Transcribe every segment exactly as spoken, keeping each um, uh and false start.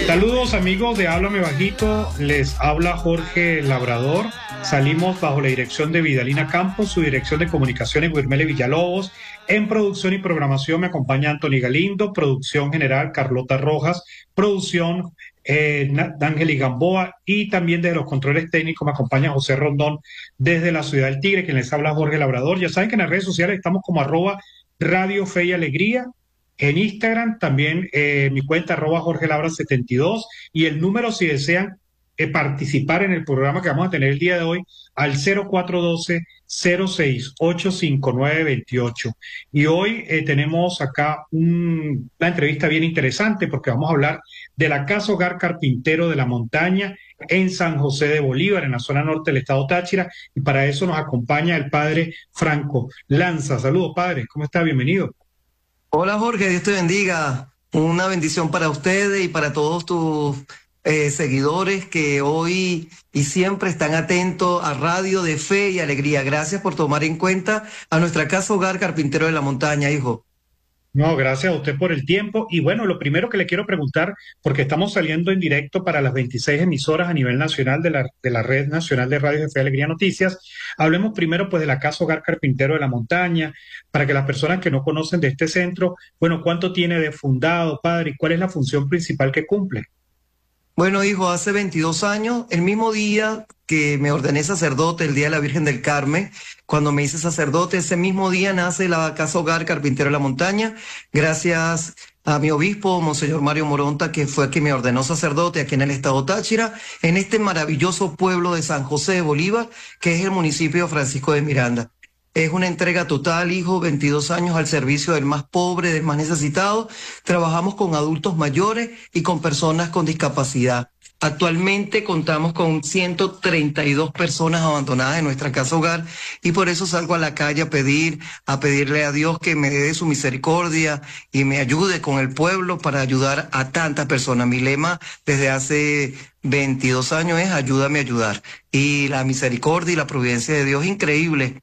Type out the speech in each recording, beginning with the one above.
Saludos amigos de Háblame Bajito, les habla Jorge Labrador. Salimos bajo la dirección de Vidalina Campos, su dirección de comunicaciones Guirmele Villalobos. En producción y programación me acompaña Anthony Galindo, producción general Carlota Rojas, producción eh, D'Angeli Gamboa, y también desde los controles técnicos me acompaña José Rondón desde la Ciudad del Tigre, quien les habla Jorge Labrador. Ya saben que en las redes sociales estamos como arroba Radio Fe y Alegría. En Instagram también eh, mi cuenta arroba Jorge Labra setenta y dos, y el número si desean eh, participar en el programa que vamos a tener el día de hoy al cero cuatro uno dos, cero seis ocho cinco nueve dos ocho. Y hoy eh, tenemos acá un, una entrevista bien interesante porque vamos a hablar de la Casa Hogar Carpintero de la Montaña en San José de Bolívar, en la zona norte del estado Táchira, y para eso nos acompaña el padre Franco Lanza. Saludos, padre, ¿cómo está? Bienvenido. Hola Jorge, Dios te bendiga. Una bendición para ustedes y para todos tus eh, seguidores que hoy y siempre están atentos a Radio de Fe y Alegría. Gracias por tomar en cuenta a nuestra Casa Hogar Carpintero de la Montaña, hijo. No, gracias a usted por el tiempo. Y bueno, lo primero que le quiero preguntar, porque estamos saliendo en directo para las veintiséis emisoras a nivel nacional de la, de la Red Nacional de Radio de Fe y Alegría Noticias, hablemos primero pues de la Casa Hogar Carpintero de la Montaña, para que las personas que no conocen de este centro, bueno, ¿cuánto tiene de fundado, padre? ¿Y cuál es la función principal que cumple? Bueno, hijo, hace veintidós años, el mismo día que me ordené sacerdote, el día de la Virgen del Carmen, cuando me hice sacerdote, ese mismo día nace la Casa Hogar Carpintero de la Montaña, gracias a mi obispo, Monseñor Mario Moronta, que fue quien me ordenó sacerdote aquí en el estado Táchira, en este maravilloso pueblo de San José de Bolívar, que es el municipio de Francisco de Miranda. Es una entrega total, hijo, veintidós años al servicio del más pobre, del más necesitado. Trabajamos con adultos mayores y con personas con discapacidad. Actualmente contamos con ciento treinta y dos personas abandonadas en nuestra casa hogar, y por eso salgo a la calle a pedir, a pedirle a Dios que me dé su misericordia y me ayude con el pueblo para ayudar a tantas personas. Mi lema desde hace veintidós años es ayúdame a ayudar. Y la misericordia y la providencia de Dios es increíble.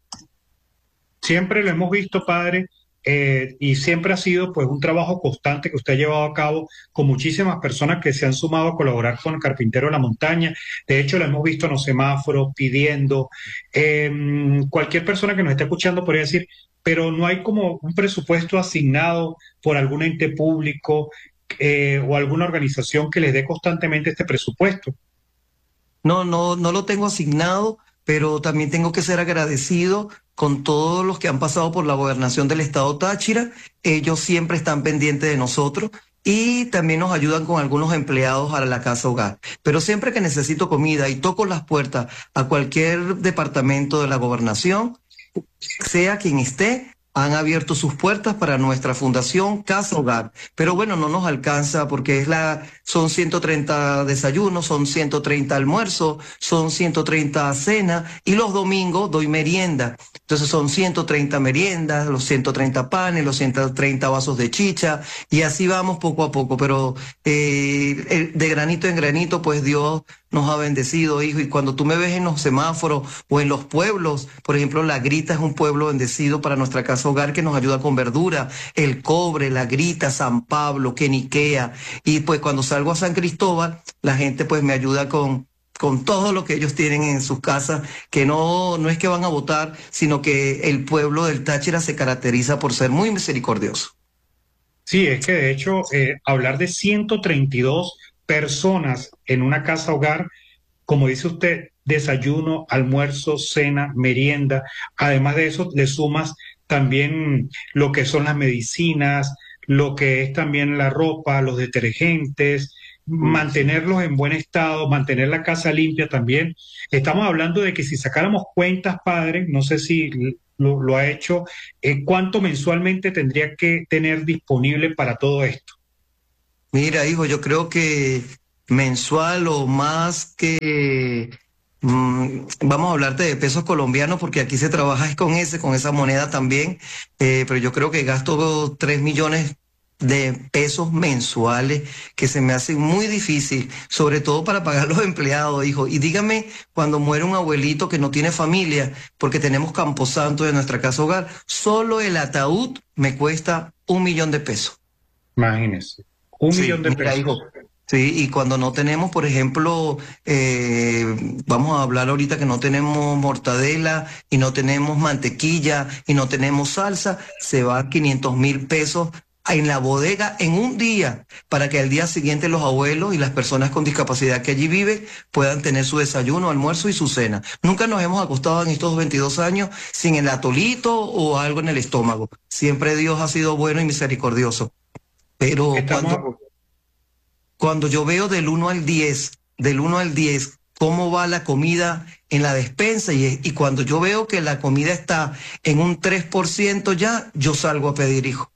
Siempre lo hemos visto, padre, eh, y siempre ha sido pues un trabajo constante que usted ha llevado a cabo con muchísimas personas que se han sumado a colaborar con el Carpintero de la Montaña. De hecho, lo hemos visto en los semáforos pidiendo. Eh, cualquier persona que nos esté escuchando podría decir, pero no hay como un presupuesto asignado por algún ente público eh, o alguna organización que les dé constantemente este presupuesto. No, no, no lo tengo asignado, pero también tengo que ser agradecido con todos los que han pasado por la gobernación del estado Táchira. Ellos siempre están pendientes de nosotros y también nos ayudan con algunos empleados a la casa hogar. Pero siempre que necesito comida y toco las puertas a cualquier departamento de la gobernación, sea quien esté, han abierto sus puertas para nuestra fundación Casa Hogar. Pero bueno, no nos alcanza porque es la, son ciento treinta desayunos, son ciento treinta almuerzos, son ciento treinta cenas, y los domingos doy merienda. Entonces son ciento treinta meriendas, los ciento treinta panes, los ciento treinta vasos de chicha, y así vamos poco a poco. Pero eh, de granito en granito, pues Dios nos ha bendecido, hijo. Y cuando tú me ves en los semáforos o en los pueblos, por ejemplo, La Grita es un pueblo bendecido para nuestra casa hogar que nos ayuda con verdura, El Cobre, La Grita, San Pablo, Queniquea. Y pues cuando salgo a San Cristóbal, la gente pues me ayuda con con todo lo que ellos tienen en sus casas, que no, no es que van a votar, sino que el pueblo del Táchira se caracteriza por ser muy misericordioso. Sí, es que de hecho eh, hablar de ciento treinta y dos personas en una casa hogar, como dice usted, desayuno, almuerzo, cena, merienda, además de eso le sumas también lo que son las medicinas, lo que es también la ropa, los detergentes, mantenerlos en buen estado, mantener la casa limpia también. Estamos hablando de que si sacáramos cuentas, padre, no sé si lo, lo ha hecho, eh, ¿cuánto mensualmente tendría que tener disponible para todo esto? Mira, hijo, yo creo que mensual o más que... Mm, vamos a hablarte de pesos colombianos porque aquí se trabaja es con ese, con esa moneda también, eh, pero yo creo que gasto tres millones de pesos mensuales, que se me hace muy difícil, sobre todo para pagar los empleados, hijo. Y dígame, cuando muere un abuelito que no tiene familia, porque tenemos camposanto de nuestra casa hogar, solo el ataúd me cuesta un millón de pesos. Imagínese, un Sí, millón de mira, pesos. hijo, Sí, y cuando no tenemos, por ejemplo, eh, vamos a hablar ahorita que no tenemos mortadela y no tenemos mantequilla y no tenemos salsa, se va quinientos mil pesos en la bodega en un día para que al día siguiente los abuelos y las personas con discapacidad que allí viven puedan tener su desayuno, almuerzo y su cena. Nunca nos hemos acostado en estos veintidós años sin el atolito o algo en el estómago. Siempre Dios ha sido bueno y misericordioso. Pero Estamos, cuando cuando yo veo del uno al diez, del uno al diez, cómo va la comida en la despensa y, y cuando yo veo que la comida está en un tres por ciento ya, yo salgo a pedir, hijo.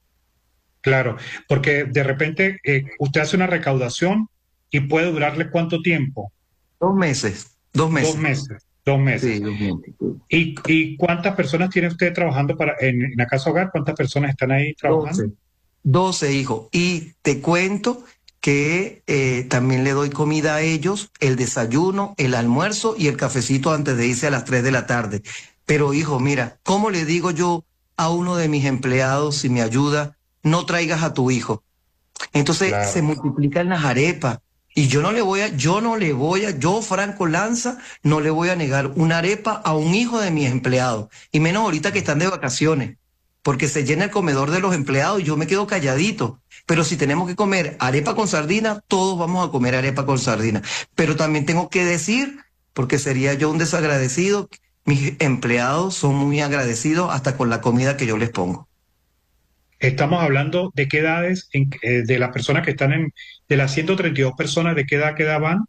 claro, porque de repente eh, usted hace una recaudación y puede durarle cuánto tiempo, Dos meses, dos dos meses. meses, dos meses. Sí, dos meses. Sí. ¿Y, y cuántas personas tiene usted trabajando para, en, en la casa hogar? ¿Cuántas personas están ahí trabajando? Doce. Doce, hijo. Y te cuento que eh, también le doy comida a ellos, el desayuno, el almuerzo y el cafecito antes de irse a las tres de la tarde. Pero, hijo, mira, ¿cómo le digo yo a uno de mis empleados, si me ayuda, no traigas a tu hijo? Entonces se Claro. multiplican las arepas. Y yo no le voy a, yo no le voy a, yo, Franco Lanza, no le voy a negar una arepa a un hijo de mis empleados. Y menos ahorita que están de vacaciones. Porque se llena el comedor de los empleados y yo me quedo calladito. Pero si tenemos que comer arepa con sardina, todos vamos a comer arepa con sardina. Pero también tengo que decir, porque sería yo un desagradecido, mis empleados son muy agradecidos hasta con la comida que yo les pongo. Estamos hablando de qué edades, en- eh, de las personas que están en, de las ciento treinta y dos personas, ¿de qué edad, qué edad van?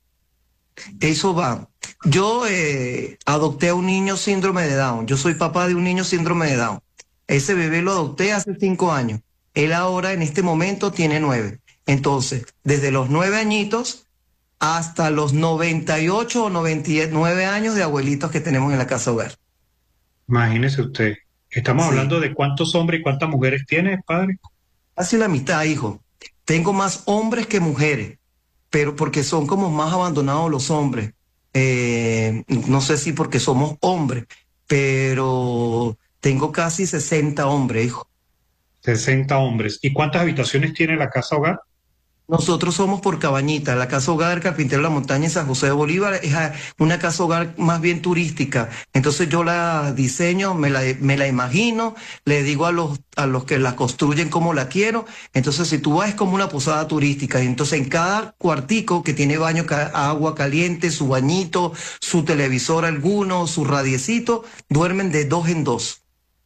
Eso va. Yo eh, adopté a un niño síndrome de Down. Yo soy papá de un niño síndrome de Down. Ese bebé lo adopté hace cinco años. Él ahora en este momento tiene nueve. Entonces, desde los nueve añitos hasta los noventa y ocho o noventa y nueve años de abuelitos que tenemos en la casa hogar. Imagínese usted. Estamos Sí, hablando de cuántos hombres y cuántas mujeres tiene, padre. casi la mitad, hijo. Tengo más hombres que mujeres, pero porque son como más abandonados los hombres. Eh, no sé si porque somos hombres, pero tengo casi sesenta hombres, hijo. Sesenta hombres. ¿Y cuántas habitaciones tiene la casa hogar? Nosotros somos por Cabañita, la Casa Hogar Carpintero de la Montaña en San José de Bolívar, es ah, una casa hogar más bien turística. Entonces yo la diseño, me la, me la imagino, le digo a los, a los que la construyen cómo la quiero. Entonces si tú vas es como una posada turística. Y entonces en cada cuartico que tiene baño, ca- agua caliente, su bañito, su televisor alguno, su radiecito, duermen de dos en dos.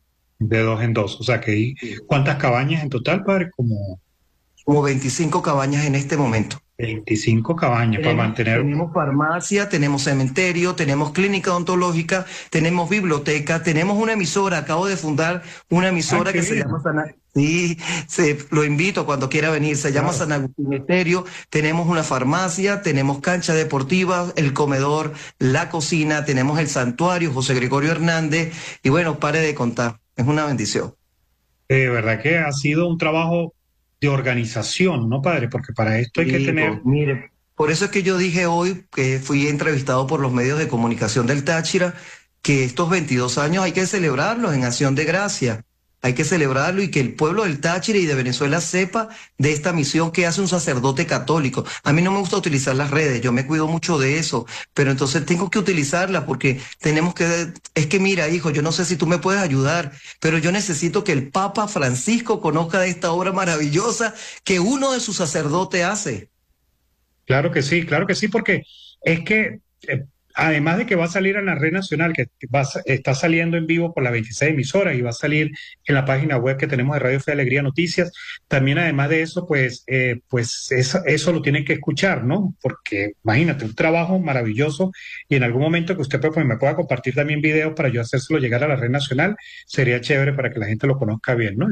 De dos en dos. O sea que hay, ¿cuántas cabañas en total, padre? Como Como veinticinco cabañas en este momento. veinticinco cabañas para Tenemos, mantener. tenemos farmacia, tenemos cementerio, tenemos clínica odontológica, tenemos biblioteca, tenemos una emisora. Acabo de fundar una Ah, emisora qué que se llama bien. Sana. Sí, se, lo invito cuando quiera venir. Se llama Claro. San Agustín Estéreo. Tenemos una farmacia, tenemos cancha deportiva, el comedor, la cocina, tenemos el santuario José Gregorio Hernández. Y bueno, pare de contar. Es una bendición. De verdad que ha sido un trabajo de organización, ¿no, padre? Porque para esto hay que tener. Hijo, mire, por eso es que yo dije hoy que fui entrevistado por los medios de comunicación del Táchira, que estos veintidós años hay que celebrarlos en acción de gracia. Hay que celebrarlo y que el pueblo del Táchira y de Venezuela sepa de esta misión que hace un sacerdote católico. A mí no me gusta utilizar las redes, yo me cuido mucho de eso, pero entonces tengo que utilizarlas porque tenemos que, es que mira, hijo, yo no sé si tú me puedes ayudar, pero yo necesito que el Papa Francisco conozca de esta obra maravillosa que uno de sus sacerdotes hace. Claro que sí, claro que sí, porque es que eh, además de que va a salir en la red nacional, que va a sa- está saliendo en vivo por las veintiséis emisoras y va a salir en la página web que tenemos de Radio Fe y Alegría Noticias, también además de eso, pues, eh, pues eso, eso lo tienen que escuchar, ¿no? Porque imagínate, un trabajo maravilloso y en algún momento que usted pues, me pueda compartir también videos para yo hacérselo llegar a la red nacional, sería chévere para que la gente lo conozca bien, ¿no?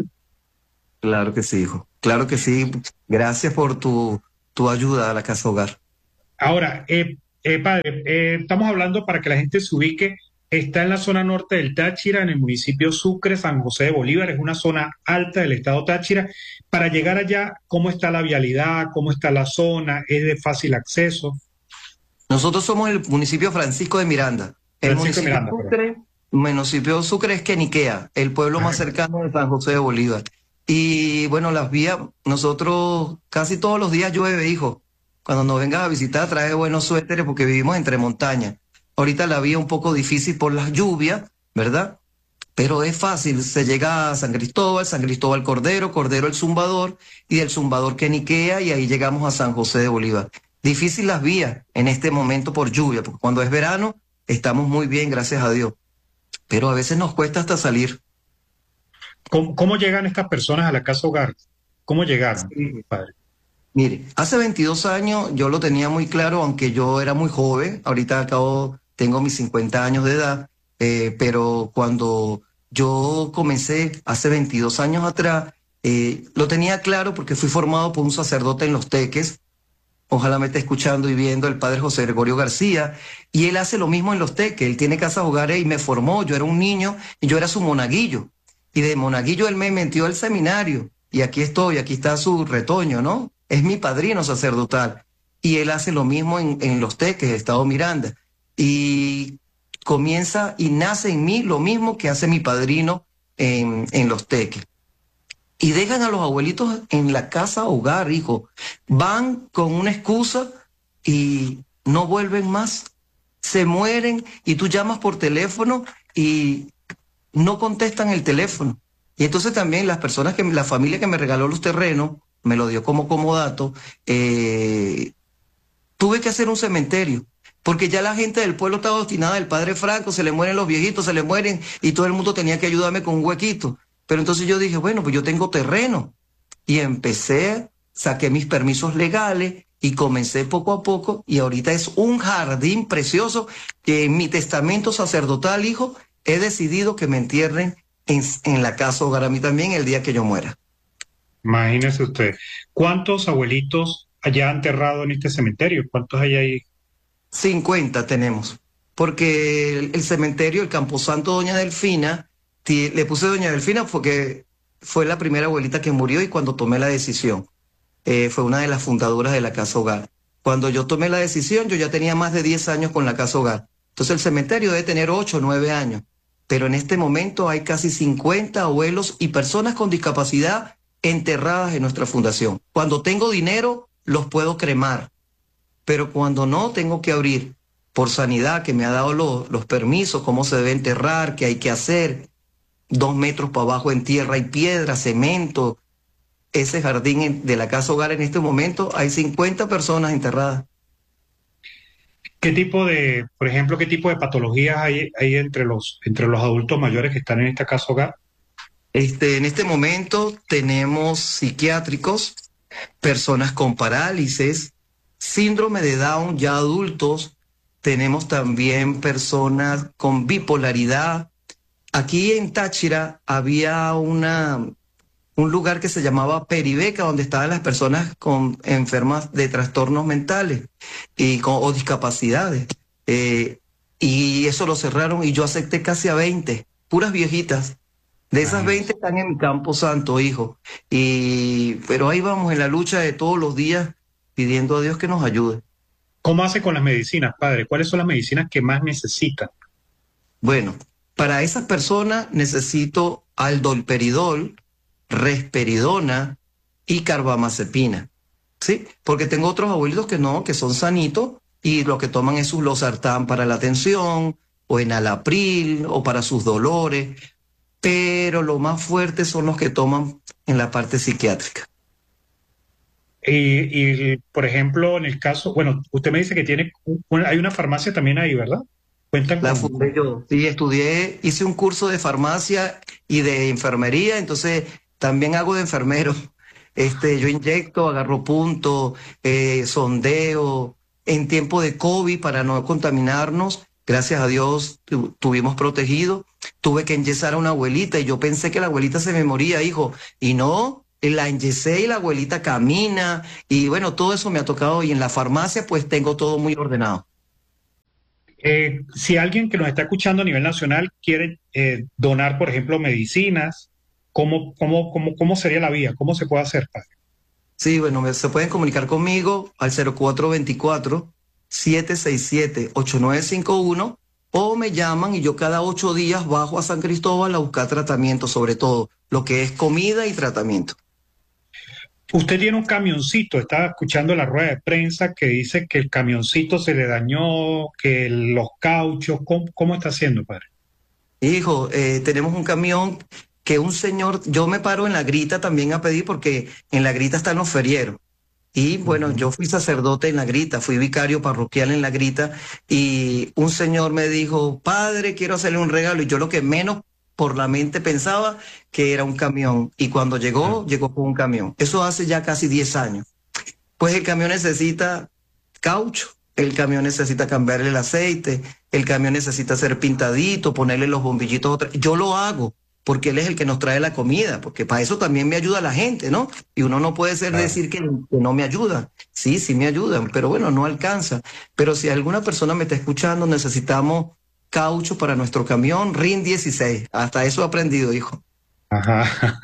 Claro que sí, hijo. Claro que sí. Gracias por tu, tu ayuda a la casa hogar. Ahora, eh, eh, padre, eh, estamos hablando para que la gente se ubique. Está en la zona norte del Táchira, en el municipio Sucre, San José de Bolívar, es una zona alta del estado Táchira. Para llegar allá, ¿cómo está la vialidad? ¿Cómo está la zona? ¿Es de fácil acceso? Nosotros somos el municipio Francisco de Miranda. El Francisco municipio Miranda, perdón. Sucre, municipio Sucre es Queniquea, el pueblo más Ajá. cercano de San José de Bolívar. Y bueno, las vías, nosotros casi todos los días llueve, hijo. Cuando nos vengas a visitar, trae buenos suéteres porque vivimos entre montañas. Ahorita la vía un poco difícil por las lluvias, ¿verdad? Pero es fácil, se llega a San Cristóbal, San Cristóbal Cordero, Cordero el Zumbador y del Zumbador Queniquea y ahí llegamos a San José de Bolívar. Difícil las vías en este momento por lluvia, porque cuando es verano estamos muy bien, gracias a Dios. Pero a veces nos cuesta hasta salir. ¿Cómo, cómo llegan estas personas a la casa hogar? ¿Cómo llegaron, Sí. padre? Mire, hace veintidós años yo lo tenía muy claro, aunque yo era muy joven, ahorita acabo, tengo mis cincuenta años de edad, eh, pero cuando yo comencé hace veintidós años atrás, eh, lo tenía claro porque fui formado por un sacerdote en Los Teques, ojalá me esté escuchando y viendo, el padre José Gregorio García, y él hace lo mismo en Los Teques, él tiene casas hogares y me formó, yo era un niño y yo era su monaguillo, y de monaguillo él me metió al seminario, y aquí estoy, aquí está su retoño, ¿no? Es mi padrino sacerdotal, y él hace lo mismo en, en Los Teques, Estado Miranda, y comienza y nace en mí lo mismo que hace mi padrino en, en Los Teques. Y dejan a los abuelitos en la casa hogar, hijo. Van con una excusa y no vuelven más. Se mueren y tú llamas por teléfono y no contestan el teléfono. Y entonces también las personas que, la familia que me regaló los terrenos, me lo dio como comodato, eh, tuve que hacer un cementerio. Porque ya la gente del pueblo estaba obstinada, el padre Franco, se le mueren los viejitos, se le mueren, y todo el mundo tenía que ayudarme con un huequito. Pero entonces yo dije, bueno, pues yo tengo terreno. Y empecé, saqué mis permisos legales y comencé poco a poco. Y ahorita es un jardín precioso que en mi testamento sacerdotal, hijo, he decidido que me entierren en, en la casa hogar a mí también el día que yo muera. Imagínese usted. ¿Cuántos abuelitos allá han enterrado en este cementerio? ¿Cuántos hay ahí? cincuenta tenemos. Porque el, el cementerio, el Camposanto Doña Delfina, ti- le puse Doña Delfina porque fue la primera abuelita que murió y cuando tomé la decisión, eh, fue una de las fundadoras de la Casa Hogar. Cuando yo tomé la decisión, yo ya tenía más de diez años con la Casa Hogar. Entonces el cementerio debe tener ocho o nueve años. Pero en este momento hay casi cincuenta abuelos y personas con discapacidad enterradas en nuestra fundación. Cuando tengo dinero, los puedo cremar, pero cuando no, tengo que abrir por sanidad, que me ha dado los, los permisos, cómo se debe enterrar, qué hay que hacer, dos metros para abajo en tierra y piedra, cemento. Ese jardín en- de la casa hogar en este momento hay cincuenta personas enterradas. ¿Qué tipo de, por ejemplo, qué tipo de patologías hay, hay entre los, entre los adultos mayores que están en esta casa hogar? Este, en este momento tenemos psiquiátricos, personas con parálisis, síndrome de Down ya adultos, tenemos también personas con bipolaridad. Aquí en Táchira había una, un lugar que se llamaba Peribeca, donde estaban las personas con enfermas de trastornos mentales y con, o discapacidades. Eh, y eso lo cerraron y yo acepté casi a veinte, puras viejitas. De esas Imagínese. veinte están en mi campo santo, hijo. Y, pero ahí vamos en la lucha de todos los días pidiendo a Dios que nos ayude. ¿Cómo hace con las medicinas, padre? ¿Cuáles son las medicinas que más necesitan? Bueno, para esas personas necesito aldolperidol, risperidona y carbamazepina, ¿sí? Porque tengo otros abuelitos que no, que son sanitos y lo que toman es su losartán para la tensión o enalapril o para sus dolores, pero lo más fuerte son los que toman en la parte psiquiátrica. Y, y, por ejemplo, en el caso, bueno, usted me dice que tiene, un- una- hay una farmacia también ahí, ¿verdad? Cuentan La con, fundé con- yo. Sí, estudié, hice un curso de farmacia y de enfermería, entonces también hago de enfermero. Este, yo inyecto, agarro punto, eh, sondeo. En tiempo de COVID, para no contaminarnos, gracias a Dios tu- tuvimos protegido. Tuve que enyesar a una abuelita y yo pensé que la abuelita se me moría, hijo. Y no, la enyesé y la abuelita camina. Y bueno, todo eso me ha tocado. Y en la farmacia, pues tengo todo muy ordenado. eh, si alguien que nos está escuchando a nivel nacional quiere eh, donar, por ejemplo, medicinas, ¿cómo, cómo, cómo, cómo sería la vía? ¿Cómo se puede hacer, padre? Sí, bueno, me- se pueden comunicar conmigo al cero cuatro dos cuatro, siete seis siete, ocho nueve cinco uno o me llaman y yo cada ocho días bajo a San Cristóbal a buscar tratamiento, sobre todo lo que es comida y tratamiento. Usted tiene un camioncito, estaba escuchando la rueda de prensa que dice que el camioncito se le dañó, que los cauchos, ¿cómo, cómo está haciendo, padre? Hijo, eh, tenemos un camión que un señor, yo me paro en la grita también a pedir porque en la grita están los ferieros. Y bueno, Ujú. yo fui sacerdote en la grita, fui vicario parroquial en la grita y un señor me dijo, padre, quiero hacerle un regalo. Y yo lo que menos por la mente pensaba que era un camión. Y cuando Ah, llegó, llegó con un camión. Eso hace ya casi diez años. Pues el camión necesita caucho, el camión necesita cambiarle el aceite, el camión necesita ser pintadito, ponerle los bombillitos. Otra. Yo lo hago porque él es el que nos trae la comida, porque para eso también me ayuda la gente, ¿no? Y uno no puede ser claro. decir que, que no me ayudan. Sí, sí me ayudan, pero bueno, no alcanza. Pero si alguna persona me está escuchando, necesitamos caucho para nuestro camión, R I N dieciséis. Hasta eso he aprendido, hijo. Ajá.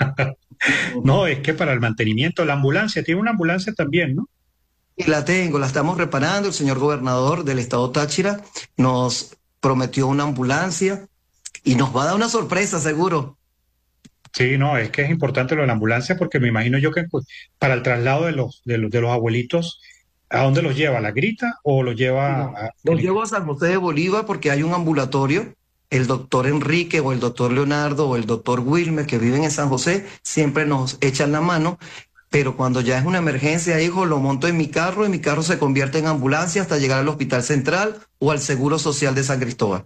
No, es que para el mantenimiento, la ambulancia, tiene una ambulancia también, ¿no? Y la tengo, la estamos reparando. El señor gobernador del estado Táchira nos prometió una ambulancia y nos va a dar una sorpresa, seguro. Sí, no, es que es importante lo de la ambulancia porque me imagino yo que pues, para el traslado de los, de los, de los abuelitos, ¿a dónde los lleva? ¿A la grita o los lleva No. a... Los llevo a San José de Bolívar porque hay un ambulatorio. El doctor Enrique o el doctor Leonardo o el doctor Wilmer que viven en San José siempre nos echan la mano, pero cuando ya es una emergencia, hijo, lo monto en mi carro y mi carro se convierte en ambulancia hasta llegar al Hospital Central o al Seguro Social de San Cristóbal.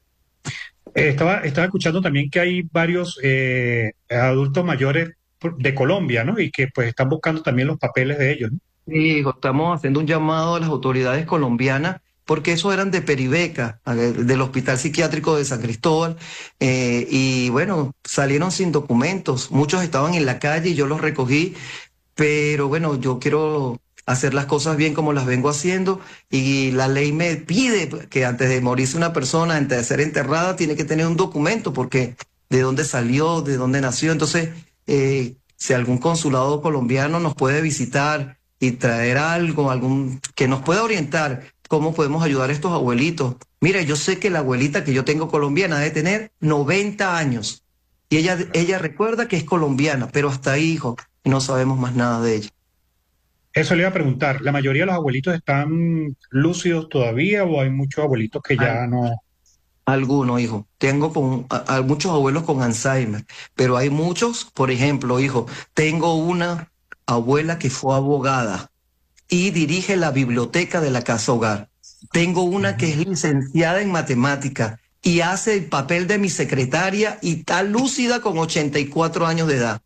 Eh, estaba, estaba escuchando también que hay varios eh, adultos mayores de Colombia, ¿no? Y que pues están buscando también los papeles de ellos, ¿no? Sí, hijo, estamos haciendo un llamado a las autoridades colombianas, porque esos eran de Peribeca, a ver, del Hospital Psiquiátrico de San Cristóbal, eh, y bueno, salieron sin documentos, muchos estaban en la calle y yo los recogí, pero bueno, yo quiero hacer las cosas bien como las vengo haciendo, y la ley me pide que antes de morirse una persona, antes de ser enterrada, tiene que tener un documento, porque de dónde salió, de dónde nació, entonces, eh, si algún consulado colombiano nos puede visitar y traer algo, algún que nos pueda orientar cómo podemos ayudar a estos abuelitos. Mire, yo sé que la abuelita que yo tengo colombiana debe tener noventa años y ella, ella recuerda que es colombiana, pero hasta ahí, hijo, y no sabemos más nada de ella. Eso le iba a preguntar, ¿la mayoría de los abuelitos están lúcidos todavía o hay muchos abuelitos que Al- ya no? Algunos, hijo. Tengo con, a, a muchos abuelos con Alzheimer, pero hay muchos, por ejemplo, hijo, tengo una abuela que fue abogada y dirige la biblioteca de la casa hogar. Tengo una que es licenciada en matemática y hace el papel de mi secretaria y está lúcida con ochenta y cuatro años de edad.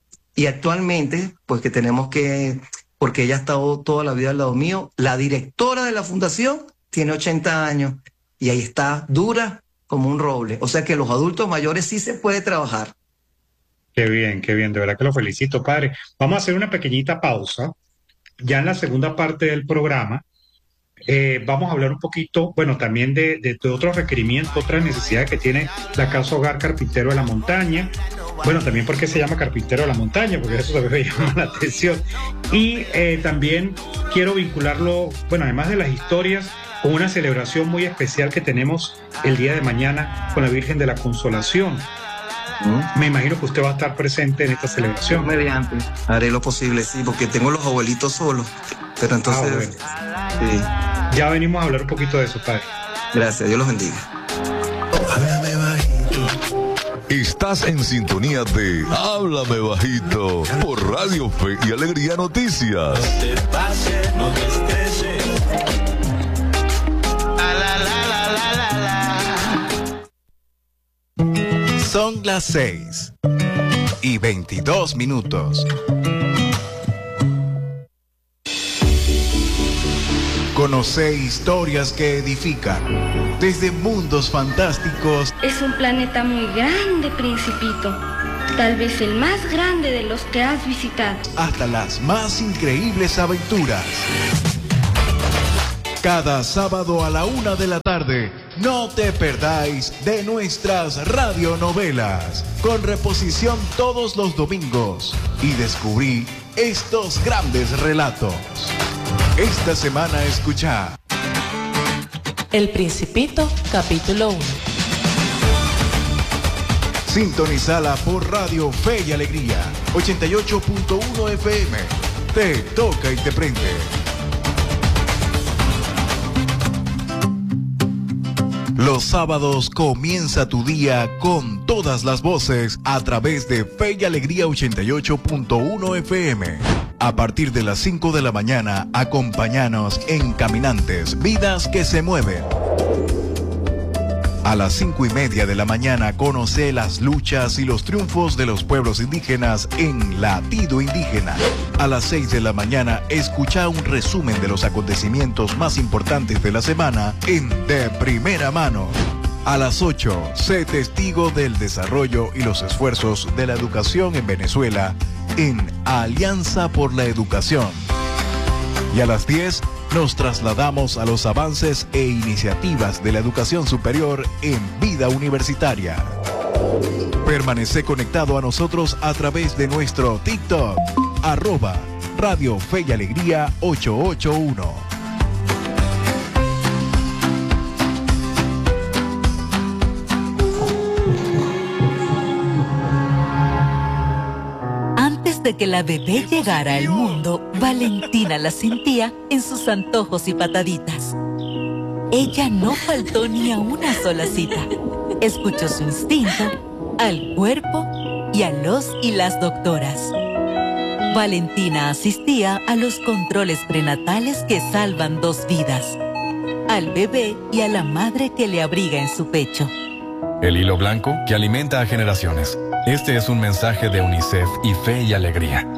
Y actualmente, pues que tenemos que, porque ella ha estado toda la vida al lado mío, la directora de la fundación tiene ochenta años y ahí está dura como un roble. O sea que los adultos mayores sí se puede trabajar. Qué bien, qué bien, de verdad que lo felicito, padre. Vamos a hacer una pequeñita pausa. Ya en la segunda parte del programa eh, vamos a hablar un poquito, bueno, también de, de, de otros requerimientos, otras necesidades que tiene la Casa Hogar Carpintero de la Montaña. Bueno, también porque se llama Carpintero de la Montaña, porque eso también me llama la atención. Y eh, también quiero vincularlo, bueno, además de las historias, con una celebración muy especial que tenemos el día de mañana con la Virgen de la Consolación. ¿Mm? Me imagino que usted va a estar presente en esta Dios celebración. mediante. Haré lo posible, sí, porque tengo los abuelitos solos. Pero Ah, entonces, bueno. sí, Ya venimos a hablar un poquito de eso, padre. gracias, Dios los bendiga. Háblame bajito. Estás en sintonía de Háblame Bajito por Radio Fe y Alegría Noticias. No te pases, no te estreses. Ah, la, la, la, la, la, la. Son las seis y veintidós minutos. Conoce historias que edifican, desde mundos fantásticos Es un planeta muy grande, Principito. Tal vez el más grande de los que has visitado. hasta las más increíbles aventuras. Cada sábado a la una de la tarde, no te perdáis de nuestras radionovelas, con reposición todos los domingos, y descubrí estos grandes relatos. Esta semana escucha El Principito, capítulo uno. Sintonizala por Radio Fe y Alegría, ochenta y ocho punto uno F M. Te toca y te prende. Los sábados comienza tu día con todas las voces a través de Fe y Alegría ochenta y ocho punto uno F M. A partir de las cinco de la mañana, acompáñanos en Caminantes, Vidas que se mueven. A las cinco y media de la mañana conoce las luchas y los triunfos de los pueblos indígenas en Latido Indígena. A las seis de la mañana escucha un resumen de los acontecimientos más importantes de la semana en De Primera Mano. A las ocho, sé testigo del desarrollo y los esfuerzos de la educación en Venezuela en Alianza por la Educación. Y a las diez, nos trasladamos a los avances e iniciativas de la educación superior en Vida Universitaria. Permanece conectado a nosotros a través de nuestro TikTok, arroba Radio Fe y Alegría ochocientos ochenta y uno. De que la bebé llegara al mundo, Valentina la sentía en sus antojos y pataditas. Ella no faltó ni a una sola cita. Escuchó su instinto, al cuerpo y a los y las doctoras. Valentina asistía a los controles prenatales que salvan dos vidas, al bebé y a la madre que le abriga en su pecho. El hilo blanco que alimenta a generaciones. Este es un mensaje de UNICEF y Fe y Alegría.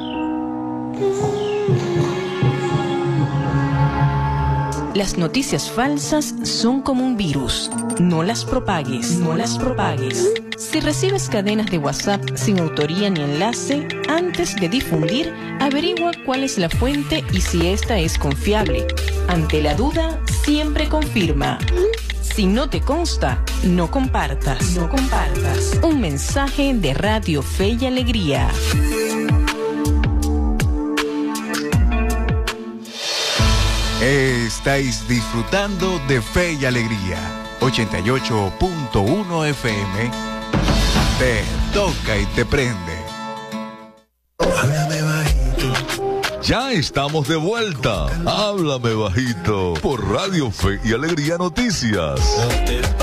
Las noticias falsas son como un virus. No las propagues, no las propagues. Si recibes cadenas de WhatsApp sin autoría ni enlace, antes de difundir, averigua cuál es la fuente y si esta es confiable. Ante la duda, siempre confirma. Si no te consta, no compartas. No compartas. Un mensaje de Radio Fe y Alegría. Estáis disfrutando de Fe y Alegría. ochenta y ocho punto uno F M. Te toca y te prende. Háblame bajito. Ya estamos de vuelta. Háblame bajito por Radio Fe y Alegría Noticias.